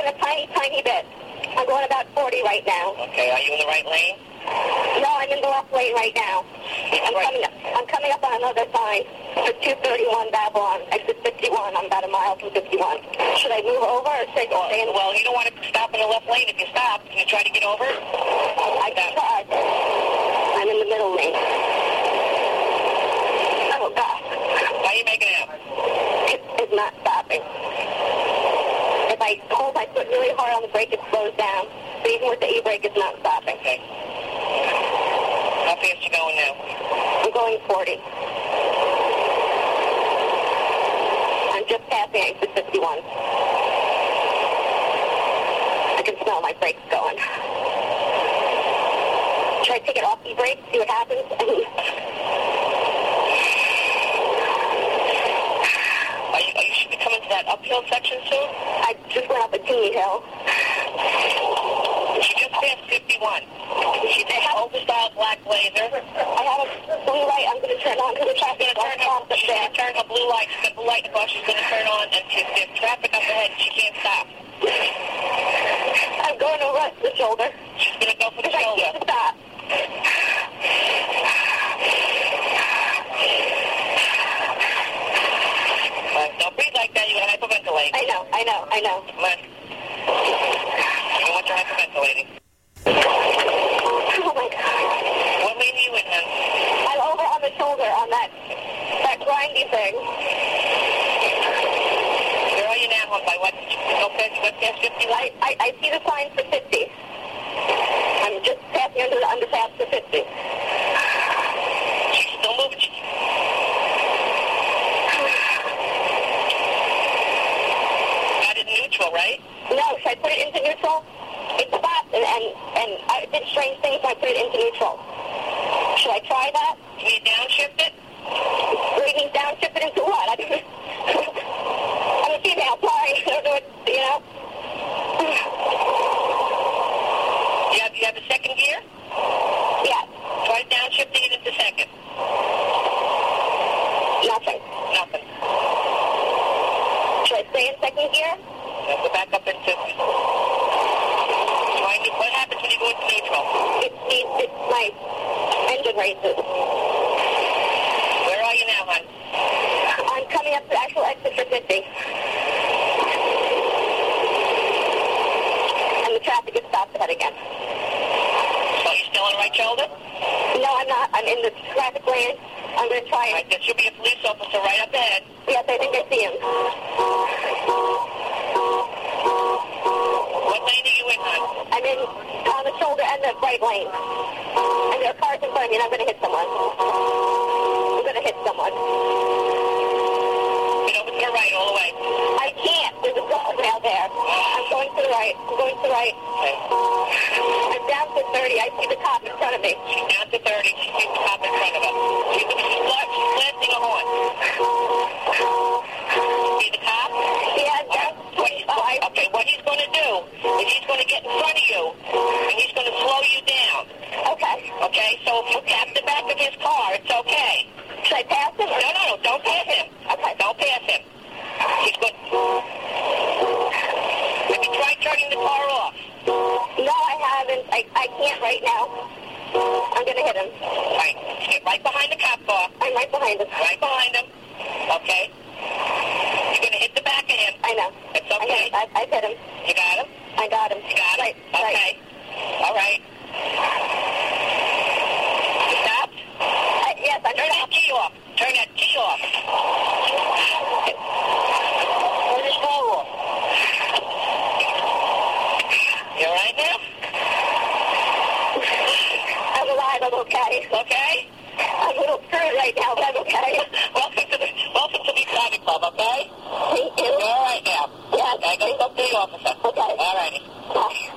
going a tiny, tiny bit. I'm going about 40 right now. Okay, are you in the right lane? No, I'm in the left lane right now. I'm coming up on another sign for 231 Babylon, exit 51. I'm about a mile from 51. Should I move over or should I stay in? Well, you don't want to stop in the left lane. If you stop, can you try to get over? I tried. I'm in the middle lane. Oh, God. How are you making it out? It's not stopping. If I hold my foot really hard on the brake, it slows down. So even with the e-brake, it's not stopping. Okay. How fast you going now? I'm going 40. I'm just passing exit 51. I can smell my brakes going. Should I take it off e-brake, see what happens? Should we come into that uphill section soon? I just went up a teeny hill. She just passed 51. She did have old style black blazer. I have a blue light. I'm going to turn on to the traffic. She's going to turn her blue light. She's got blue light in the car. She's going to turn on, and there's traffic up ahead. She can't stop. I'm going to rush the shoulder. She's going to go for the shoulder. I can't stop. Don't breathe like that. You're going to hyperventilate. I know. Come on. You don't want your hyperventilating. Oh, my God. What lane are you in, hon? I'm over on the shoulder on that grindy thing. Where are you now, hon? By what? No past 50 light? I see the sign for 50. I'm just passing under the underpass for 50. She's still moving. Got it in neutral, right? No, should I put it into neutral? It stopped, and I did strange things when I put it into neutral. Should I try that? Can you downshift it? What do you mean downshift it into what? I'm a female, sorry. I don't know what, you know. You have a second gear? Yeah. Try downshifting it into second. Nothing. Should I stay in second gear? Now go back up into... What happens when you go into neutral? It's my engine races. Where are you now, hon? I'm coming up to the actual exit for 50. And the traffic is stopped ahead again. So you're still on the right shoulder? No, I'm not. I'm in the traffic lane. I'm going to try it. Right, there should be a police officer right up ahead. Yes, I think I see him. What lane are you in, hon? I'm in on the shoulder and the right lane. And there are cars in front of me, and I'm going to hit someone. Get over to the right all the way. I can't. There's a guardrail there. I'm going to the right. Okay. I'm down to 30. I see the cop in front of me. She's down to 30. She sees the cop in front of her. She's blasting a horn. See the cop? Yeah, down to 25. Okay, what he's going to do is he's going to get in front of you, and he's going to slow you down. Okay, so if you tap the back of his car, it's okay. Should I pass him? No, don't pass him. Okay. Don't pass him. He's good. Have you tried turning the car off? No, I haven't. I can't right now. I'm going to hit him. Right. Get right behind the cop car. I'm right behind him. Right behind him. Okay. You're going to hit the back of him. I know. It's okay. I've hit him. You got him? I got him. You got him? Right. Okay. All right. You stopped? Yes, I'm Turn that key off. Turn that key off. Turn this car off. You all right now? I'm alive. I'm okay. Okay? I'm a little screwed right now, but I'm okay. Welcome to the Driving Club, okay? Thank you. You're all right now. Yes. Okay, go talk to the officer. Okay. All righty. Bye.